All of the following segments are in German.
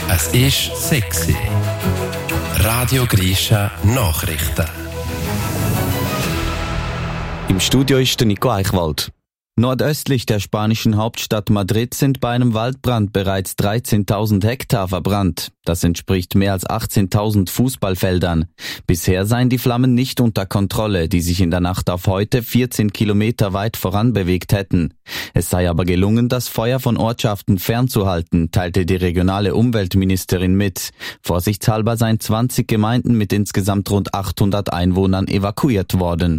Es ist sexy. Radio Grisha Nachrichten. Im Studio ist der Nico Eichwald. Nordöstlich der spanischen Hauptstadt Madrid sind bei einem Waldbrand bereits 13.000 Hektar verbrannt. Das entspricht mehr als 18.000 Fußballfeldern. Bisher seien die Flammen nicht unter Kontrolle, die sich in der Nacht auf heute 14 Kilometer weit voranbewegt hätten. Es sei aber gelungen, das Feuer von Ortschaften fernzuhalten, teilte die regionale Umweltministerin mit. Vorsichtshalber seien 20 Gemeinden mit insgesamt rund 800 Einwohnern evakuiert worden.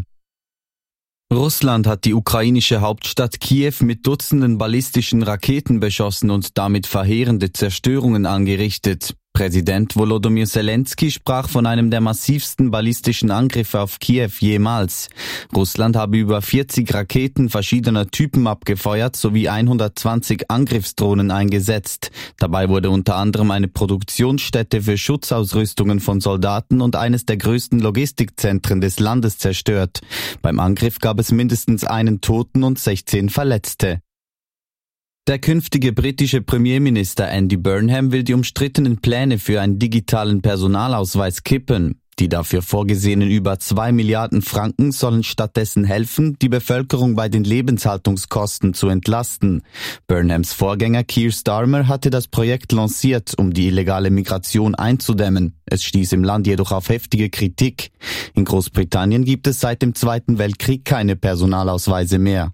Russland hat die ukrainische Hauptstadt Kiew mit Dutzenden ballistischen Raketen beschossen und damit verheerende Zerstörungen angerichtet. Präsident Volodymyr Zelensky sprach von einem der massivsten ballistischen Angriffe auf Kiew jemals. Russland habe über 40 Raketen verschiedener Typen abgefeuert sowie 120 Angriffsdrohnen eingesetzt. Dabei wurde unter anderem eine Produktionsstätte für Schutzausrüstungen von Soldaten und eines der größten Logistikzentren des Landes zerstört. Beim Angriff gab es mindestens einen Toten und 16 Verletzte. Der künftige britische Premierminister Andy Burnham will die umstrittenen Pläne für einen digitalen Personalausweis kippen. Die dafür vorgesehenen über 2 Milliarden Franken sollen stattdessen helfen, die Bevölkerung bei den Lebenshaltungskosten zu entlasten. Burnhams Vorgänger Keir Starmer hatte das Projekt lanciert, um die illegale Migration einzudämmen. Es stieß im Land jedoch auf heftige Kritik. In Großbritannien gibt es seit dem Zweiten Weltkrieg keine Personalausweise mehr.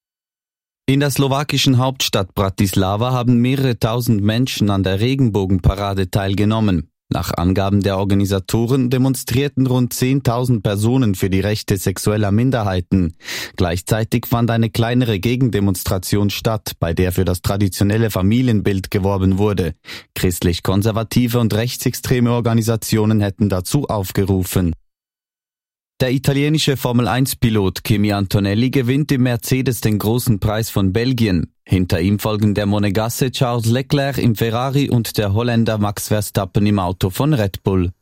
In der slowakischen Hauptstadt Bratislava haben mehrere tausend Menschen an der Regenbogenparade teilgenommen. Nach Angaben der Organisatoren demonstrierten rund 10.000 Personen für die Rechte sexueller Minderheiten. Gleichzeitig fand eine kleinere Gegendemonstration statt, bei der für das traditionelle Familienbild geworben wurde. Christlich-konservative und rechtsextreme Organisationen hätten dazu aufgerufen. Der italienische Formel-1-Pilot Kimi Antonelli gewinnt im Mercedes den großen Preis von Belgien. Hinter ihm folgen der Monegasse Charles Leclerc im Ferrari und der Holländer Max Verstappen im Auto von Red Bull.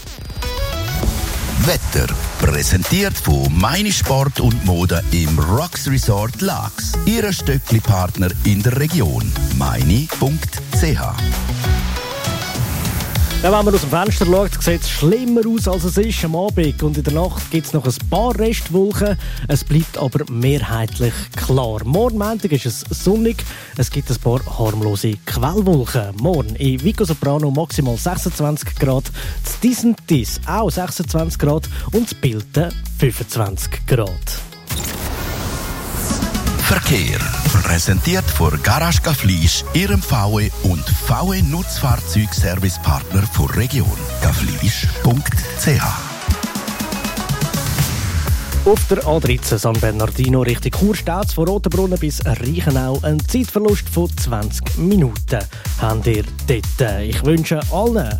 Wetter präsentiert von Meine Sport und Mode im Rocks Resort Laax. Ihr Stöckli-Partner in der Region. meine.ch. Ja, wenn man aus dem Fenster schaut, sieht es schlimmer aus, als es ist am Abend. Und in der Nacht gibt es noch ein paar Restwolken. Es bleibt aber mehrheitlich klar. Morgen Montag ist es sonnig. Es gibt ein paar harmlose Quellwolken. Morgen in Vico Soprano maximal 26 Grad. In Disentis auch 26 Grad. Und in Bilten 25 Grad. Verkehr. Präsentiert von Garage Gaflisch, Ihrem VW und VW Nutzfahrzeugservicepartner der Region. gaflisch.ch. Auf der A13 San Bernardino Richtung Chur-Stauz von Rotenbrunnen bis Reichenau ein Zeitverlust von 20 Minuten. Habt ihr dort? Ich wünsche allen